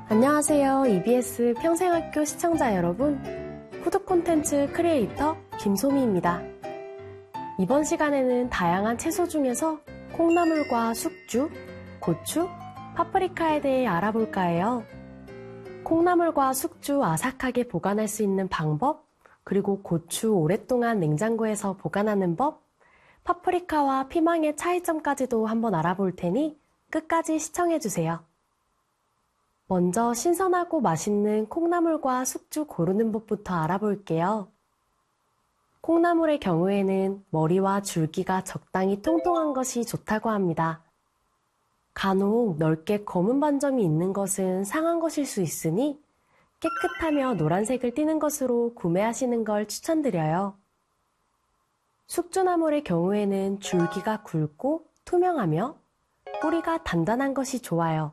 안녕하세요. EBS 평생학교 시청자 여러분. 푸드 콘텐츠 크리에이터 김소미입니다. 이번 시간에는 다양한 채소 중에서 콩나물과 숙주, 고추, 파프리카에 대해 알아볼까 해요. 콩나물과 숙주 아삭하게 보관할 수 있는 방법, 그리고 고추 오랫동안 냉장고에서 보관하는 법, 파프리카와 피망의 차이점까지도 한번 알아볼 테니 끝까지 시청해주세요. 먼저 신선하고 맛있는 콩나물과 숙주 고르는 법부터 알아볼게요. 콩나물의 경우에는 머리와 줄기가 적당히 통통한 것이 좋다고 합니다. 간혹 넓게 검은 반점이 있는 것은 상한 것일 수 있으니 깨끗하며 노란색을 띠는 것으로 구매하시는 걸 추천드려요. 숙주나물의 경우에는 줄기가 굵고 투명하며 뿌리가 단단한 것이 좋아요.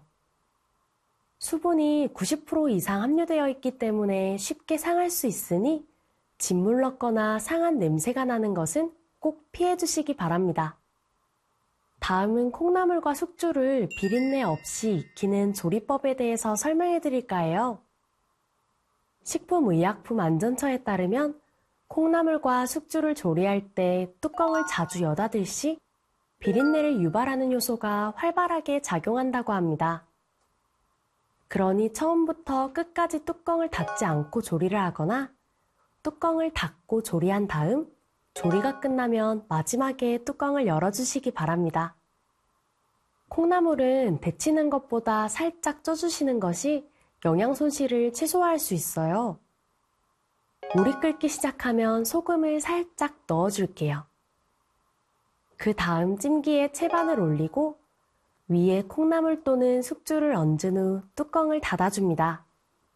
수분이 90% 이상 함유되어 있기 때문에 쉽게 상할 수 있으니 진물 넣거나 상한 냄새가 나는 것은 꼭 피해 주시기 바랍니다. 다음은 콩나물과 숙주를 비린내 없이 익히는 조리법에 대해서 설명해 드릴까 해요. 식품의약품안전처에 따르면 콩나물과 숙주를 조리할 때 뚜껑을 자주 여닫을 시 비린내를 유발하는 요소가 활발하게 작용한다고 합니다. 그러니 처음부터 끝까지 뚜껑을 닫지 않고 조리를 하거나 뚜껑을 닫고 조리한 다음 조리가 끝나면 마지막에 뚜껑을 열어주시기 바랍니다. 콩나물은 데치는 것보다 살짝 쪄주시는 것이 영양 손실을 최소화할 수 있어요. 물이 끓기 시작하면 소금을 살짝 넣어줄게요. 그 다음 찜기에 채반을 올리고 위에 콩나물 또는 숙주를 얹은 후 뚜껑을 닫아줍니다.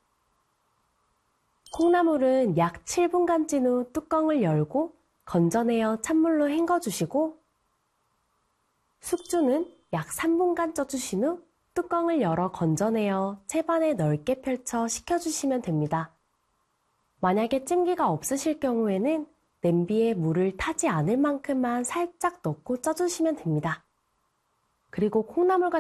콩나물은 약 7분간 찐 후 뚜껑을 열고 건져내어 찬물로 헹궈주시고 숙주는 약 3분간 쪄주신 후 뚜껑을 열어 건져내어 채반에 넓게 펼쳐 식혀주시면 됩니다. 만약에 찜기가 없으실 경우에는 냄비에 물을 타지 않을 만큼만 살짝 넣고 쪄주시면 됩니다. 그리고 콩나물 같은